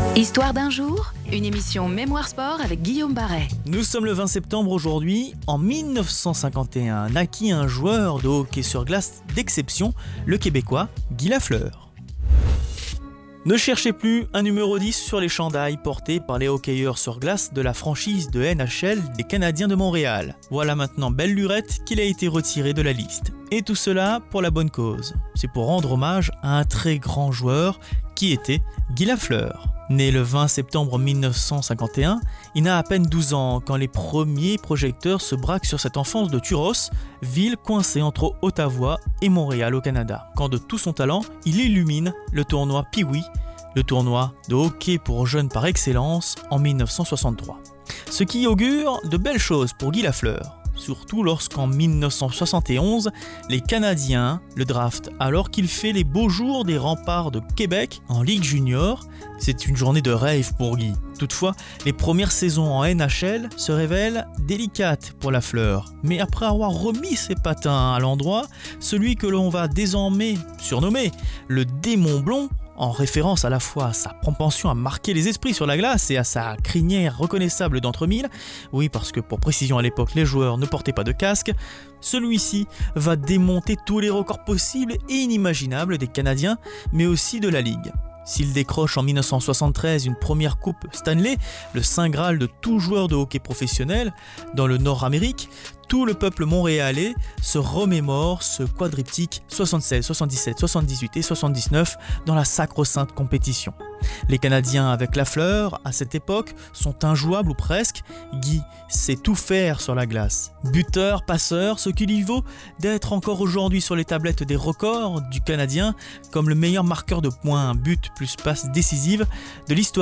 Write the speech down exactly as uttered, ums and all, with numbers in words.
Histoire d'un jour, une émission Mémoire Sport avec Guillaume Barret. Nous sommes le vingt septembre aujourd'hui. En mille neuf cent cinquante et un, naquit un joueur de hockey sur glace d'exception, le Québécois Guy Lafleur. Ne cherchez plus un numéro dix sur les chandails portés par les hockeyeurs sur glace de la franchise de N H L des Canadiens de Montréal. Voilà maintenant belle lurette qu'il a été retiré de la liste. Et tout cela pour la bonne cause. C'est pour rendre hommage à un très grand joueur qui était Guy Lafleur. Né le vingt septembre mille neuf cent cinquante et un, il n'a à peine douze ans quand les premiers projecteurs se braquent sur cette enfance de Turos, ville coincée entre Ottawa et Montréal au Canada. Quand de tout son talent, il illumine le tournoi Pee-Wee, le tournoi de hockey pour jeunes par excellence en mille neuf cent soixante-trois. Ce qui augure de belles choses pour Guy Lafleur. Surtout lorsqu'en mille neuf cent soixante et onze, les Canadiens le draftent alors qu'il fait les beaux jours des remparts de Québec en Ligue junior. C'est une journée de rêve pour Guy. Toutefois, les premières saisons en N H L se révèlent délicates pour Lafleur. Mais après avoir remis ses patins à l'endroit, celui que l'on va désormais surnommer le démon blond, en référence à la fois à sa propension à marquer les esprits sur la glace et à sa crinière reconnaissable d'entre mille, oui parce que pour précision à l'époque les joueurs ne portaient pas de casque, celui-ci va démonter tous les records possibles et inimaginables des Canadiens, mais aussi de la Ligue. S'il décroche en mille neuf cent soixante-treize une première coupe Stanley, le saint graal de tout joueur de hockey professionnel dans le Nord-Amérique, tout le peuple montréalais se remémore ce quadriptyque soixante-seize, soixante-dix-sept, soixante-dix-huit et soixante-dix-neuf dans la sacro-sainte compétition. Les Canadiens avec Lafleur, à cette époque, sont injouables ou presque. Guy sait tout faire sur la glace. Buteur, passeur, ce qui lui vaut d'être encore aujourd'hui sur les tablettes des records du Canadien comme le meilleur marqueur de points, but plus passe décisive de l'histoire